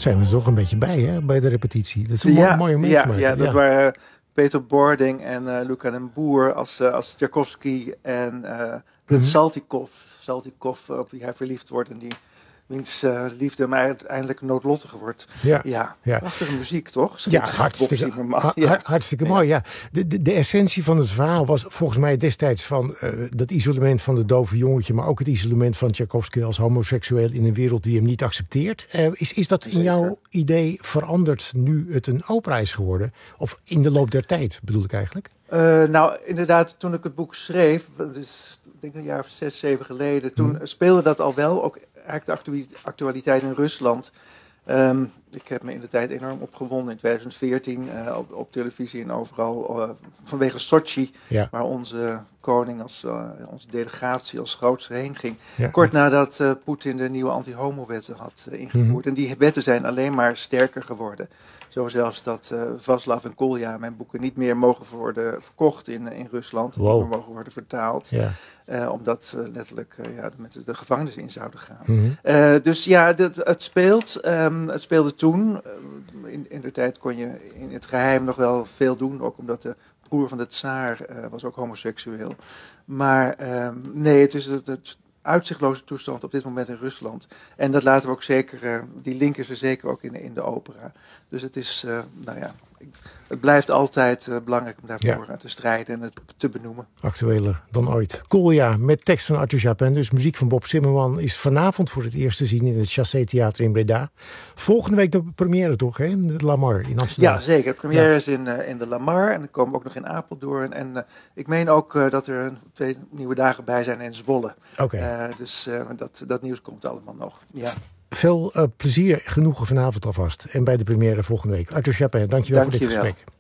Zijn we er toch een beetje bij, hè, bij de repetitie. Dat is een mooie moment. Ja, dat waren Peter Bording en Luca den Boer als Tchaikovsky en Prins Saltykov, op wie hij verliefd wordt en wiens liefde hem uiteindelijk noodlottig wordt. Ja. Prachtige muziek, toch? Hartstikke mooi, ja. De essentie van het verhaal was volgens mij destijds van dat isolement van de dove jongetje, maar ook het isolement van Tchaikovsky als homoseksueel in een wereld die hem niet accepteert. Is dat in jouw idee veranderd nu het een opera is geworden? Of in de loop der tijd, bedoel ik eigenlijk? Nou, inderdaad, toen ik het boek schreef, dus ik denk een jaar of 6, 7 geleden, toen speelde dat al wel, ook eigenlijk de actualiteit in Rusland. Ik heb me in de tijd enorm opgewonden in 2014 op televisie en overal vanwege Sochi, waar onze koning onze delegatie als grootste heen ging. Kort nadat Poetin de nieuwe anti-homo-wetten had ingevoerd. En die wetten zijn alleen maar sterker geworden. Zo zelfs dat Vaslav en Kolja, mijn boeken, niet meer mogen worden verkocht in Rusland. Niet meer mogen worden vertaald. Omdat letterlijk de mensen de gevangenis in zouden gaan. Dus ja, het speelt. Het speelde toen. In de tijd kon je in het geheim nog wel veel doen. Ook omdat de broer van de tsaar was ook homoseksueel. Maar nee, het is het uitzichtloze toestand op dit moment in Rusland. En dat laten we ook zeker, die link is er zeker ook in de opera. Dus het is, het blijft altijd belangrijk om daarvoor te strijden en het te benoemen. Actueler dan ooit. Kolja met tekst van Arthur Chapin. Dus muziek van Bob Zimmerman is vanavond voor het eerst te zien in het Chassé Theater in Breda. Volgende week de première toch, hè? In de Lamar in Amsterdam. Ja, zeker. De première is in de Lamar en dan komen we ook nog in Apeldoorn. En ik meen ook dat er 2 nieuwe dagen bij zijn in Zwolle. Dus dat nieuws komt allemaal nog. Ja. Veel plezier, genoegen vanavond alvast. En bij de première volgende week. Arthur Chapin, dankjewel voor dit gesprek.